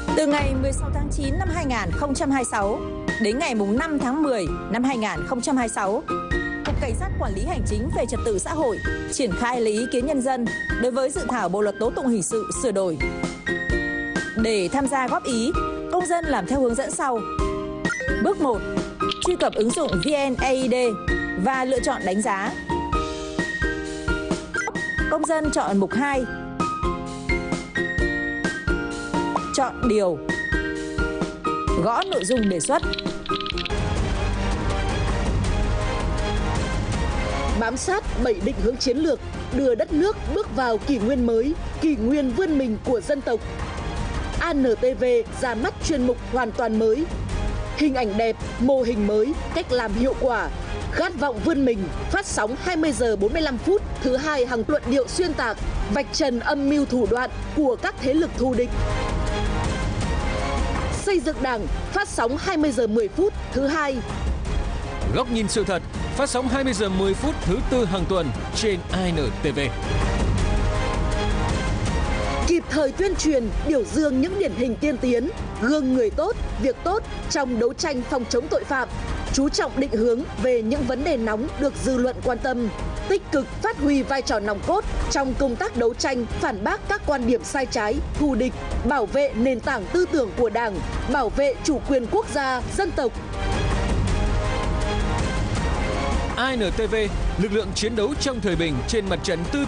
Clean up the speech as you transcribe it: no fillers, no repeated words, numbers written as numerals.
Từ ngày 16 tháng 9 năm 2026 đến ngày 5 tháng 10 năm 2026, Cục Cảnh sát Quản lý Hành chính về Trật tự xã hội triển khai lấy ý kiến nhân dân đối với dự thảo Bộ luật tố tụng hình sự sửa đổi. Để tham gia góp ý, công dân làm theo hướng dẫn sau. Bước 1. Truy cập ứng dụng VNeID và lựa chọn đánh giá. Công dân chọn mục 2. Chọn điều. Gõ nội dung đề xuất. Bám sát 7 định hướng chiến lược, đưa đất nước bước vào kỷ nguyên mới, kỷ nguyên vươn mình của dân tộc. ANTV ra mắt chuyên mục hoàn toàn mới. Hình ảnh đẹp, mô hình mới, cách làm hiệu quả. Khát vọng vươn mình, phát sóng 20 giờ 45 phút thứ hai hàng luận điệu xuyên tạc, vạch trần âm mưu thủ đoạn của các thế lực thù địch. Xây dựng Đảng, phát sóng 20 giờ 10 phút thứ hai. Góc nhìn sự thật, phát sóng 20 giờ 10 phút thứ tư hàng tuần trên ANTV. Kịp thời tuyên truyền, biểu dương những điển hình tiên tiến, gương người tốt, việc tốt trong đấu tranh phòng chống tội phạm, chú trọng định hướng về những vấn đề nóng được dư luận quan tâm, tích cực phát huy vai trò nòng cốt trong công tác đấu tranh, phản bác các quan điểm sai trái, thù địch, bảo vệ nền tảng tư tưởng của Đảng, bảo vệ chủ quyền quốc gia, dân tộc. ANTV, lực lượng chiến đấu trong thời bình trên mặt trận tư